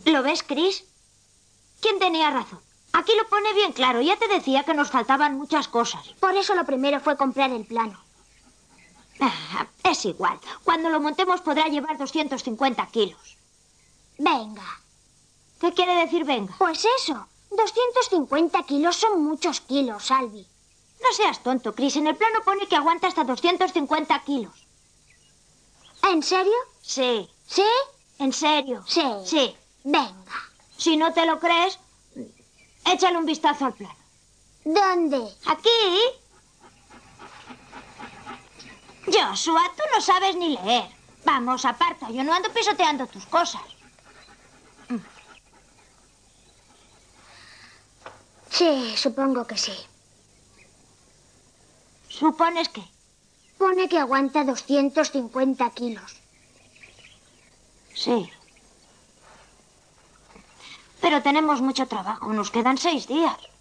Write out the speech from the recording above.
¿Lo ves, Chris? ¿Quién tenía razón? Aquí lo pone bien claro. Ya te decía que nos faltaban muchas cosas. Por eso lo primero fue comprar el plano. Es igual. Cuando lo montemos podrá llevar 250 kilos. Venga. ¿Qué quiere decir venga? Pues eso. 250 kilos son muchos kilos, Albi. No seas tonto, Chris. En el plano pone que aguanta hasta 250 kilos. ¿En serio? Sí. ¿Sí? ¿En serio? Sí. Sí. Venga. Si no te lo crees, échale un vistazo al plano. ¿Dónde? Aquí. Joshua, tú no sabes ni leer. Vamos, aparta. Yo no ando pisoteando tus cosas. Sí, supongo que sí. ¿Supones qué? Pone que aguanta 250 kilos. Sí. Pero tenemos mucho trabajo. Nos quedan 6 días.